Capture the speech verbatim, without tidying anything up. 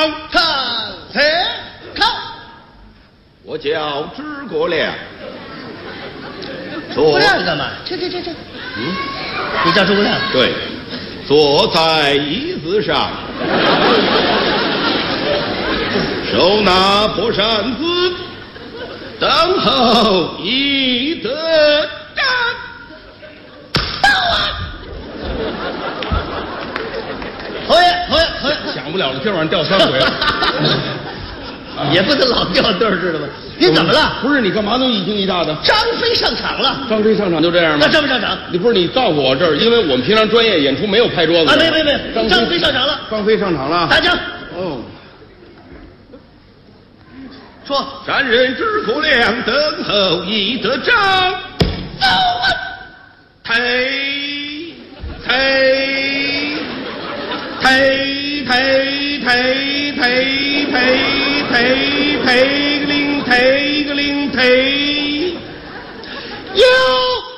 看嘿， 看， 我叫诸葛亮。 诸葛亮干嘛？这这这这， 嗯， 你叫诸葛亮？ 对，坐在椅子上，手拿破扇子，等候一得战。 到啊！侯爷，侯爷，侯爷， 想不了了，今晚上掉三回了。 也不能老掉队儿似的吧？你怎么了？ 不是你干嘛都一惊一乍的？ 张飞上场了。 张飞上场就这样吗？ 那张飞上场？ 你不是你到我这儿，因为我们平常专业演出没有拍桌子。 啊，没没没， 张张飞上场了。 张飞上场了。 打奖。 哦。 说。 山人诸葛亮等候已得章。 走啊！ 推推推推推推推推推个灵推个灵推，哟。